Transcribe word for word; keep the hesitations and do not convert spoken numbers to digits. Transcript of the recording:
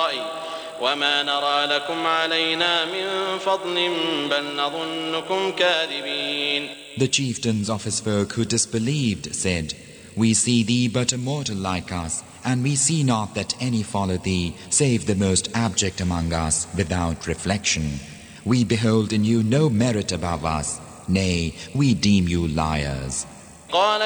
الرأي وما نرى لكم علينا من فضل بل نظنكم كاذبين. The chieftains of his folk who disbelieved said, We see thee but a mortal like us, and we see not that any follow thee, save the most abject among us, without reflection. We behold in you no merit above us, nay, we deem you liars.